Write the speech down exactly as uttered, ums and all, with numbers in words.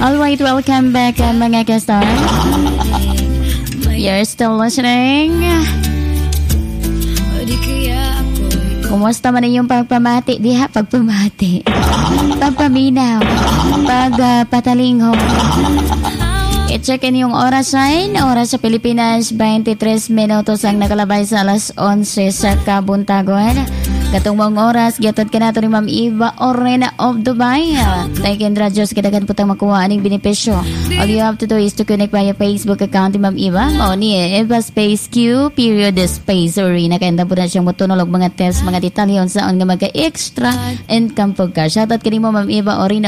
Alright, welcome back uh, mga kastar. You're still listening. Kumusta man yung pagpamati? Diha, pagpamati. Pagpaminaw. Pagpatalingho. Uh, I-check in yung oras sign. Oras sa Pilipinas, twenty-three minutos ang nakalabay sa alas eleven sa Kabuntagon. Katong mong oras, gyatod ka nato ni Ma'am Eva Orena of Dubai. Like and Diyos, kadagan po tayong makuha aning benepisyo. All you have to do is to connect via Facebook account ni Ma'am Eva. O ni Eva Space Q, period space Orena. Kaya po na siyang mutunolog mga tips, mga detalyon saan nga magka-extra income po ka. Shoutout ka ni mo Ma'am Eva Orena